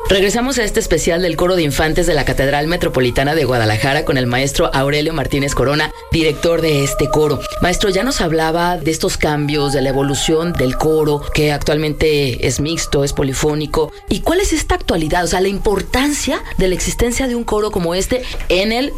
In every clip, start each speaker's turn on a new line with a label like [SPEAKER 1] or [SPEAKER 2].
[SPEAKER 1] Regresamos a este especial del Coro de Infantes de la Catedral Metropolitana de Guadalajara con el maestro Aurelio Martínez Corona, director de este coro. Maestro, ya nos hablaba de estos cambios, de la evolución del coro, que actualmente es mixto, es polifónico. ¿Y cuál es esta actualidad? O sea, la importancia de la existencia de un coro como este en el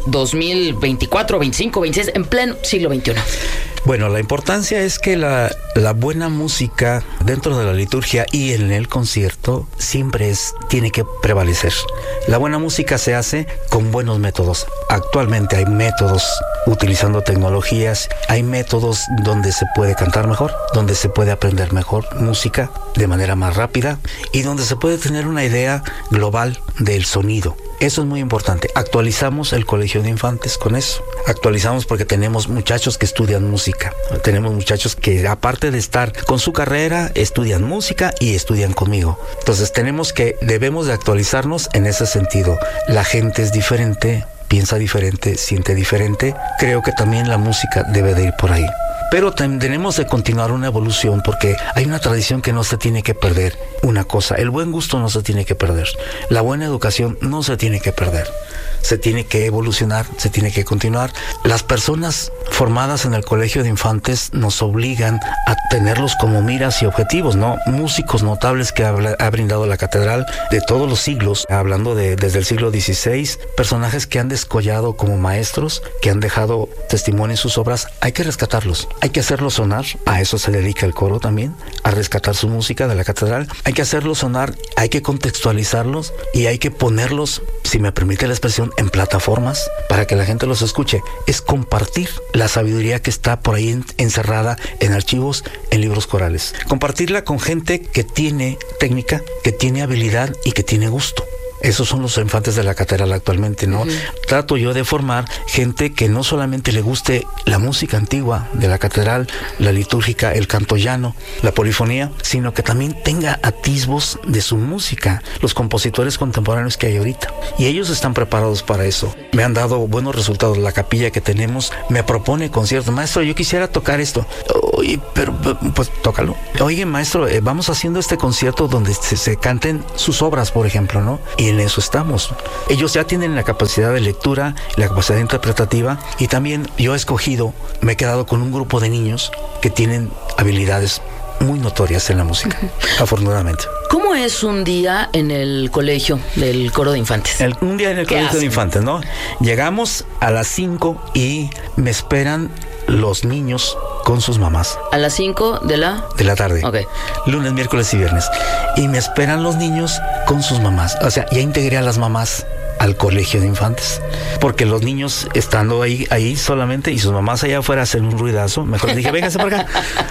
[SPEAKER 1] 2024, 25, 26, en pleno siglo XXI.
[SPEAKER 2] Bueno, la importancia es que la buena música dentro de la liturgia y en el concierto siempre tiene que prevalecer. La buena música se hace con buenos métodos. Actualmente hay métodos utilizando tecnologías, hay métodos donde se puede cantar mejor, donde se puede aprender mejor música de manera más rápida y donde se puede tener una idea global del sonido. Eso es muy importante. Actualizamos el Colegio de Infantes con eso. Actualizamos porque tenemos muchachos que estudian música. Tenemos muchachos que, aparte de estar con su carrera, estudian música y estudian conmigo. Entonces debemos de actualizarnos en ese sentido. La gente es diferente, piensa diferente, siente diferente. Creo que también la música debe de ir por ahí. Pero tenemos de continuar una evolución porque hay una tradición que no se tiene que perder. Una cosa, el buen gusto no se tiene que perder. La buena educación no se tiene que perder. Se tiene que evolucionar, se tiene que continuar. Las personas formadas en el Colegio de Infantes nos obligan a tenerlos como miras y objetivos, ¿no? Músicos notables que ha brindado la catedral de todos los siglos, hablando desde el siglo XVI, personajes que han descollado como maestros, que han dejado testimonio en sus obras. Hay que rescatarlos, hay que hacerlos sonar. A eso se dedica el coro también, a rescatar su música de la catedral. Hay que hacerlos sonar, hay que contextualizarlos y hay que ponerlos, si me permite la expresión, en plataformas para que la gente los escuche. Es compartir la sabiduría que está por ahí encerrada en archivos, en libros corales. Compartirla con gente que tiene técnica, que tiene habilidad y que tiene gusto. Esos son los infantes de la catedral actualmente, ¿no? Uh-huh. Trato yo de formar gente que no solamente le guste la música antigua de la catedral, la litúrgica, el canto llano, la polifonía, sino que también tenga atisbos de su música, los compositores contemporáneos que hay ahorita. Y ellos están preparados para eso. Me han dado buenos resultados. La capilla que tenemos me propone conciertos. Maestro, yo quisiera tocar esto. Oye, pero pues tócalo. Oye, maestro, vamos haciendo este concierto donde se canten sus obras, por ejemplo, ¿no? Y en eso estamos. Ellos ya tienen la capacidad de lectura, la capacidad interpretativa, y también yo me he quedado con un grupo de niños que tienen habilidades muy notorias en la música, afortunadamente.
[SPEAKER 1] ¿Cómo es un día en el colegio del Coro de Infantes?
[SPEAKER 2] Un día en el Colegio de Infantes, ¿no? Llegamos a las 5 y me esperan los niños con sus mamás.
[SPEAKER 1] ¿A las 5 de la
[SPEAKER 2] tarde?
[SPEAKER 1] Ok.
[SPEAKER 2] Lunes, miércoles y viernes. Y me esperan los niños con sus mamás. O sea, ya integré a las mamás al Colegio de Infantes, porque los niños estando ahí solamente y sus mamás allá afuera hacen un ruidazo, mejor dije, vénganse para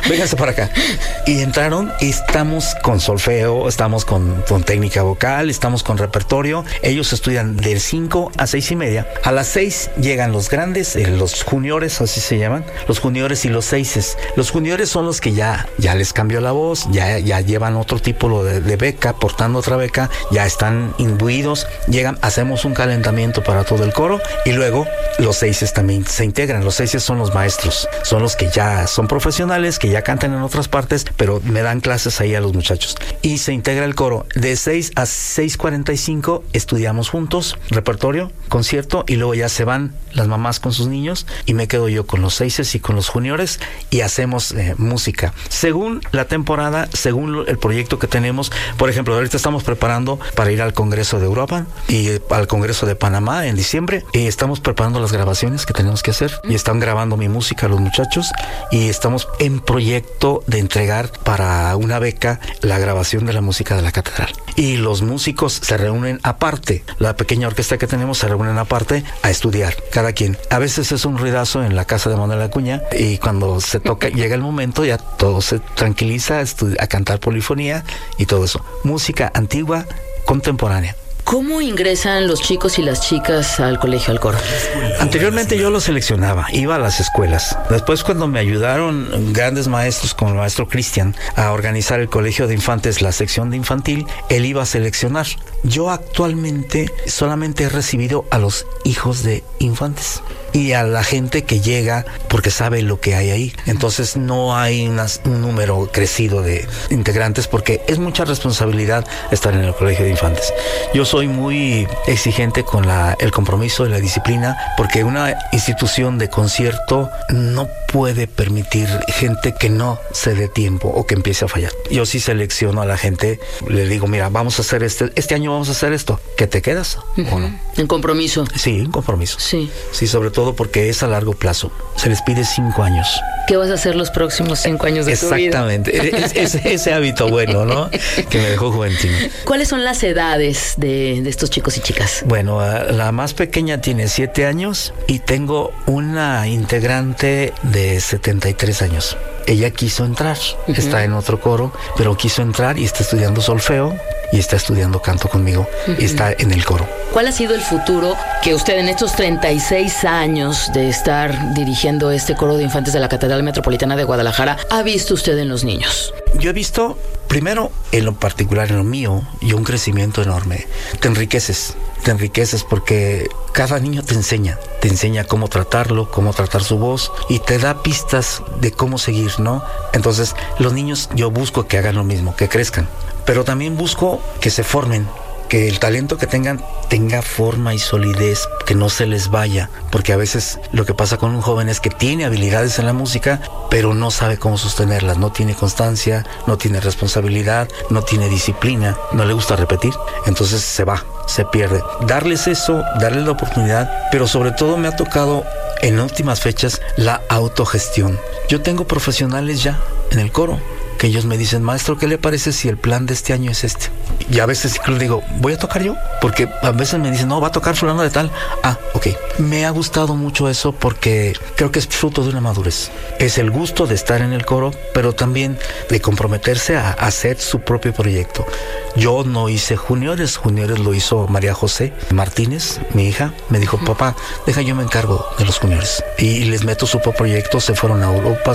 [SPEAKER 2] acá. Y entraron y estamos con solfeo, estamos con técnica vocal, estamos con repertorio. Ellos estudian de 5 a 6:30. A las 6 llegan los grandes, los juniores, así se llaman, los juniores y los seises. Los juniores son los que ya les cambió la voz, ya llevan otro tipo de beca, portando otra beca, ya están imbuidos, hacemos un calentamiento para todo el coro y luego los seises también se integran. Los seises son los maestros, son los que ya son profesionales, que ya cantan en otras partes, pero me dan clases ahí a los muchachos. Y se integra el coro. De 6 a 6:45 estudiamos juntos, repertorio, concierto, y luego ya se van las mamás con sus niños y me quedo yo con los seises y con los juniores y hacemos música. Según la temporada, según el proyecto que tenemos, por ejemplo, ahorita estamos preparando para ir al Congreso de Europa y al Congreso de Panamá en diciembre, y estamos preparando las grabaciones que tenemos que hacer y están grabando mi música los muchachos, y estamos en proyecto de entregar para una beca la grabación de la música de la catedral. Y los músicos se reúnen aparte, la pequeña orquesta que tenemos se reúnen aparte a estudiar, cada quien. A veces es un ruidazo en la casa de Manuel Acuña, y cuando se toca, llega el momento, ya todo se tranquiliza a cantar polifonía y todo eso. Música antigua, contemporánea.
[SPEAKER 1] ¿Cómo ingresan los chicos y las chicas al colegio, al coro?
[SPEAKER 2] Anteriormente yo los seleccionaba, iba a las escuelas. Después, cuando me ayudaron grandes maestros como el maestro Cristian a organizar el Colegio de Infantes, la sección de infantil, él iba a seleccionar. Yo actualmente solamente he recibido a los hijos de infantes. y a la gente que llega porque sabe lo que hay ahí. Entonces no hay un número crecido de integrantes porque es mucha responsabilidad estar en el Colegio de Infantes. Yo soy muy exigente con el compromiso y la disciplina, porque una institución de concierto no puede permitir gente que no se dé tiempo o que empiece a fallar. Yo sí selecciono a la gente, le digo, mira, vamos a hacer este año vamos a hacer esto, ¿que te quedas o no?
[SPEAKER 1] En compromiso.
[SPEAKER 2] Sí, en compromiso.
[SPEAKER 1] Sí,
[SPEAKER 2] sobre todo porque es a largo plazo. Se les pide 5 años.
[SPEAKER 1] ¿Qué vas a hacer los próximos 5 años de tu vida?
[SPEAKER 2] Exactamente. Ese hábito bueno, ¿no? Que me dejó Juventino.
[SPEAKER 1] ¿Cuáles son las edades de estos chicos y chicas?
[SPEAKER 2] Bueno, la más pequeña tiene 7 años y tengo una integrante de 73 años. Ella quiso entrar, está en otro coro, pero quiso entrar y está estudiando solfeo y está estudiando canto conmigo y está en el coro.
[SPEAKER 1] ¿Cuál ha sido el futuro que usted en estos 36 años de estar dirigiendo este coro de infantes de la Catedral Metropolitana de Guadalajara ha visto usted en los niños?
[SPEAKER 2] Yo he visto, primero, en lo particular, en lo mío, y un crecimiento enorme. Te enriqueces porque cada niño te enseña cómo tratarlo, cómo tratar su voz y te da pistas de cómo seguir, ¿no? Entonces, los niños yo busco que hagan lo mismo, que crezcan, pero también busco que se formen, que el talento que tengan tenga forma y solidez, que no se les vaya, porque a veces lo que pasa con un joven es que tiene habilidades en la música, pero no sabe cómo sostenerlas, no tiene constancia, no tiene responsabilidad, no tiene disciplina, no le gusta repetir, entonces se va, se pierde. Darles eso, darles la oportunidad, pero sobre todo me ha tocado en últimas fechas la autogestión. Yo tengo profesionales ya en el coro que ellos me dicen, maestro, ¿qué le parece si el plan de este año es este? Y a veces incluso digo, ¿voy a tocar yo? Porque a veces me dicen, no, va a tocar fulano de tal. Ah, ok. Me ha gustado mucho eso porque creo que es fruto de una madurez. Es el gusto de estar en el coro, pero también de comprometerse a hacer su propio proyecto. Yo no hice juniores lo hizo María José Martínez, mi hija. Me dijo, papá, yo me encargo de los juniores. Y les meto su propio proyecto, se fueron a Europa,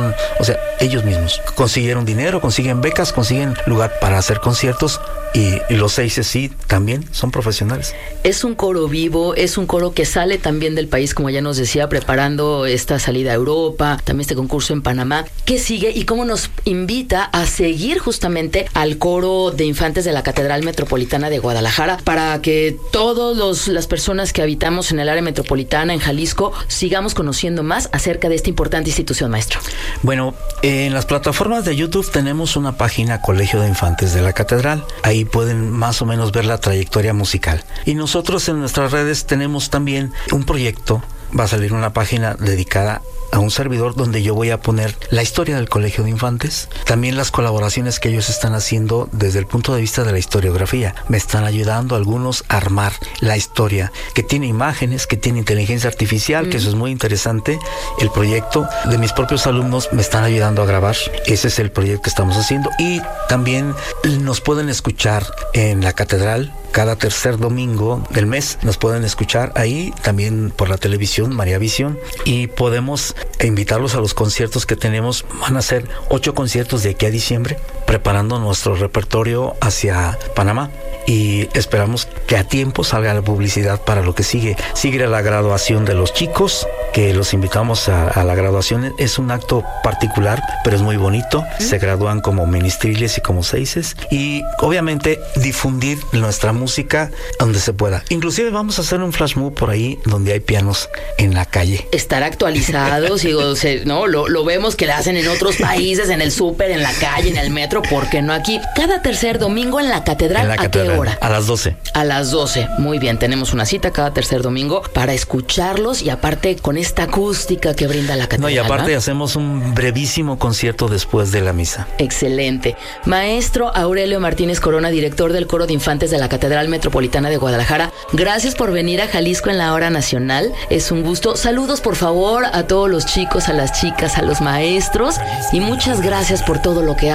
[SPEAKER 2] o sea, ellos mismos consiguieron dinero, consiguen becas, consiguen lugar para hacer conciertos y los 6 sí también son profesionales.
[SPEAKER 1] Es un coro vivo, es un coro que sale también del país, como ya nos decía, preparando esta salida a Europa, también este concurso en Panamá. ¿Qué sigue y cómo nos invita a seguir justamente al coro de infantes de la Catedral Metropolitana de Guadalajara para que todas las personas que habitamos en el área metropolitana, en Jalisco, sigamos conociendo más acerca de esta importante institución, maestro?
[SPEAKER 2] Bueno, en las plataformas de YouTube tenemos una página Colegio de Infantes de la Catedral. Ahí pueden más o menos ver la trayectoria musical. Y nosotros en nuestras redes tenemos también un proyecto. Va a salir una página dedicada a un servidor donde yo voy a poner la historia del Colegio de Infantes, también las colaboraciones que ellos están haciendo desde el punto de vista de la historiografía. Me están ayudando algunos a armar la historia, que tiene imágenes, que tiene inteligencia artificial, que eso es muy interesante. El proyecto de mis propios alumnos me están ayudando a grabar. Ese es el proyecto que estamos haciendo. Y también nos pueden escuchar en la catedral cada tercer domingo del mes. Nos pueden escuchar ahí, también por la televisión, María Visión, y podemos invitarlos a los conciertos que tenemos. Van a ser 8 conciertos de aquí a diciembre, preparando nuestro repertorio hacia Panamá. Y esperamos que a tiempo salga la publicidad para lo que sigue. Sigue la graduación de los chicos, que los invitamos a la graduación. Es un acto particular, pero es muy bonito. Se gradúan como ministriles y como seises. Y obviamente difundir nuestra música donde se pueda. Inclusive vamos a hacer un flash mob por ahí donde hay pianos en la calle.
[SPEAKER 1] Estar actualizados, ¿no? Lo vemos que lo hacen en otros países, en el súper, en la calle, en el metro, ¿por qué no aquí? Cada tercer domingo en la catedral. ¿A qué hora?
[SPEAKER 2] A las 12.
[SPEAKER 1] A las 12. Muy bien, tenemos una cita cada tercer domingo para escucharlos y aparte con esta acústica que brinda la catedral.
[SPEAKER 2] No, y aparte hacemos un brevísimo concierto después de la misa.
[SPEAKER 1] Excelente. Maestro Aurelio Martínez Corona, director del Coro de Infantes de la Catedral Metropolitana de Guadalajara, gracias por venir a Jalisco en la hora nacional. Es un gusto. Saludos, por favor, a todos los chicos, a las chicas, a los maestros y muchas gracias por todo lo que hacen y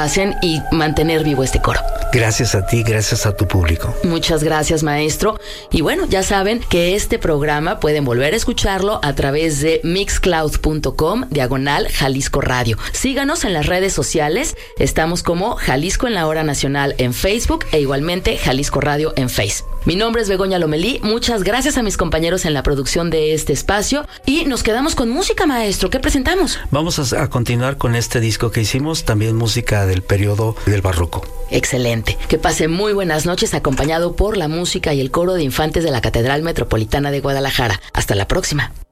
[SPEAKER 1] y mantener vivo este coro.
[SPEAKER 2] Gracias a ti, gracias a tu público.
[SPEAKER 1] Muchas gracias, maestro. Y bueno, ya saben que este programa pueden volver a escucharlo a través de mixcloud.com/Jalisco Radio. Síganos en las redes sociales. Estamos como Jalisco en la Hora Nacional en Facebook e igualmente Jalisco Radio en Face. Mi nombre es Begoña Lomelí. Muchas gracias a mis compañeros en la producción de este espacio. Y nos quedamos con música, maestro. ¿Qué presentamos?
[SPEAKER 2] Vamos a continuar con este disco que hicimos, también música del periodo del barroco.
[SPEAKER 1] Excelente. Que pase muy buenas noches acompañado por la música y el coro de infantes de la Catedral Metropolitana de Guadalajara. Hasta la próxima.